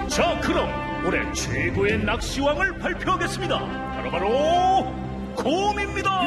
자, 그럼 올해 최고의 낚시왕을 발표하겠습니다. 바로 곰입니다.